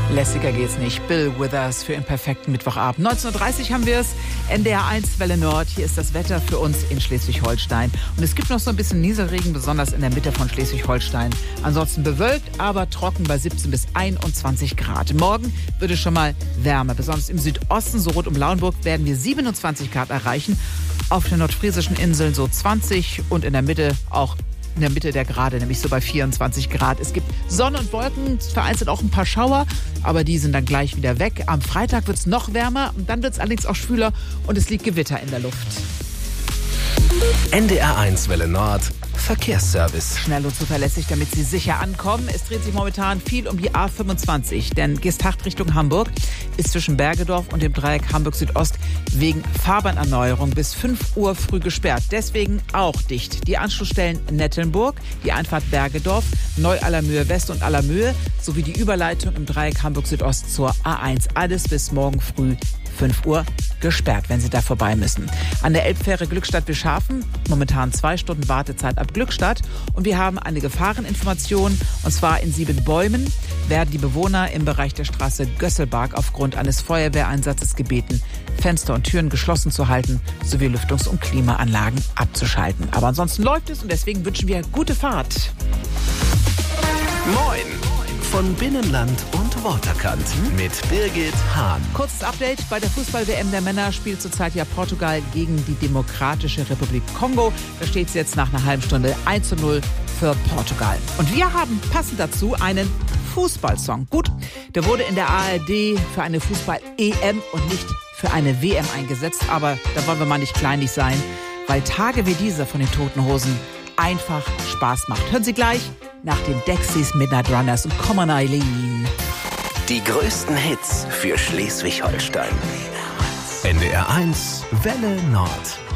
Lässiger geht's nicht. Bill Withers für einen perfekten Mittwochabend. 19.30 Uhr haben wir es. NDR 1 Welle Nord. Hier ist das Wetter für uns in Schleswig-Holstein. Und es gibt noch so ein bisschen Nieselregen, besonders in der Mitte von Schleswig-Holstein. Ansonsten bewölkt, aber trocken bei 17 bis 21 Grad. Morgen wird es schon mal wärmer. Besonders im Südosten, so rund um Lauenburg, werden wir 27 Grad erreichen. Auf den nordfriesischen Inseln so 20 und in der Mitte auch in der Mitte der Grade, nämlich so bei 24 Grad. Es gibt Sonne und Wolken, vereinzelt auch ein paar Schauer, aber die sind dann gleich wieder weg. Am Freitag wird es noch wärmer und dann wird es allerdings auch schwüler und es liegt Gewitter in der Luft. NDR 1 Welle Nord Verkehrsservice. Schnell und zuverlässig, damit Sie sicher ankommen. Es dreht sich momentan viel um die A25, denn Geesthacht Richtung Hamburg ist zwischen Bergedorf und dem Dreieck Hamburg Südost wegen Fahrbahnerneuerung bis 5 Uhr früh gesperrt. Deswegen auch dicht. Die Anschlussstellen Nettelnburg, die Einfahrt Bergedorf, Neu-Allermühe West und Allermühe sowie die Überleitung im Dreieck Hamburg Südost zur A1. Alles bis morgen früh 5 Uhr gesperrt, wenn Sie da vorbei müssen. An der Elbfähre Glückstadt-Wilschafen momentan 2 Stunden Wartezeit ab Glückstadt. Und wir haben eine Gefahreninformation, und zwar in Siebenbäumen werden die Bewohner im Bereich der Straße Gösselbarg aufgrund eines Feuerwehreinsatzes gebeten, Fenster und Türen geschlossen zu halten, sowie Lüftungs- und Klimaanlagen abzuschalten. Aber ansonsten läuft es und deswegen wünschen wir gute Fahrt. Moin! Von Binnenland und Waterkant mit Birgit Hahn. Kurzes Update. Bei der Fußball-WM der Männer spielt zurzeit ja Portugal gegen die Demokratische Republik Kongo. Da steht es jetzt nach einer halben Stunde 1:0 für Portugal. Und wir haben passend dazu einen Fußballsong. Gut, der wurde in der ARD für eine Fußball-EM und nicht für eine WM eingesetzt. Aber da wollen wir mal nicht kleinlich sein, weil Tage wie diese von den Toten Hosen einfach Spaß macht. Hören Sie gleich nach den Dexys Midnight Runners und Come on Eileen. Die größten Hits für Schleswig-Holstein. NDR 1 Welle Nord.